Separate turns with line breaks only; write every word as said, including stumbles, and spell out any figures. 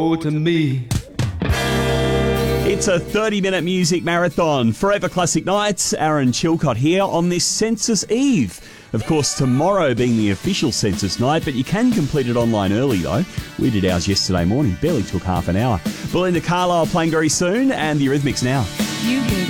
Oh, to me.
It's a thirty-minute music marathon. Forever Classic Nights. Aaron Chilcott here on this Census Eve. Of course, tomorrow being the official census night, but you can complete it online early, though. We did ours yesterday morning. Barely took half an hour. Belinda Carlisle playing very soon, and the Eurythmics now.
You